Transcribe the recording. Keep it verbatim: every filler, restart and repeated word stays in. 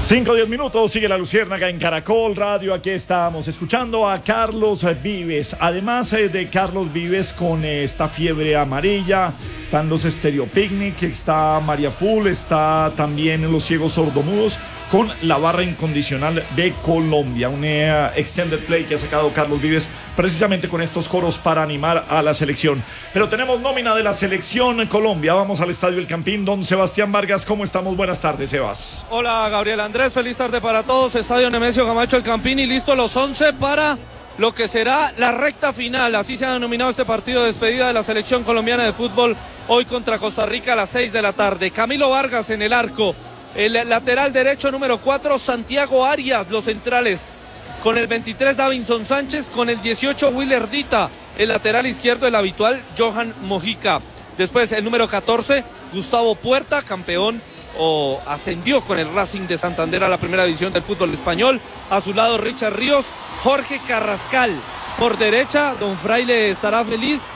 Cinco, diez minutos, sigue la Luciérnaga en Caracol Radio. Aquí estamos escuchando a Carlos Vives. Además eh, de Carlos Vives con eh, esta fiebre amarilla, están los Stereo Picnic, está María Full, está también los Ciegos Sordomudos con la barra incondicional de Colombia. Un eh, extended play que ha sacado Carlos Vives precisamente con estos coros para animar a la selección. Pero tenemos nómina de la selección Colombia. Vamos al Estadio El Campín. Don Sebastián Vargas, ¿cómo estamos? Buenas tardes, Sebas. Hola, Gabriel Andrés, feliz tarde para todos. Estadio Nemesio Camacho El Campín y listo los once para lo que será la recta final. Así se ha denominado este partido de despedida de la selección colombiana de fútbol hoy contra Costa Rica a las seis de la tarde. Camilo Vargas en el arco. El lateral derecho número cuatro, Santiago Arias. Los centrales con el veintitrés, Davinson Sánchez. Con el dieciocho, Willer Dita. El lateral izquierdo, el habitual, Johan Mojica. Después el número catorce, Gustavo Puerta, campeón o ascendió con el Racing de Santander a la primera división del fútbol español. A su lado Richard Ríos, Jorge Carrascal. Por derecha, don Fraile estará feliz.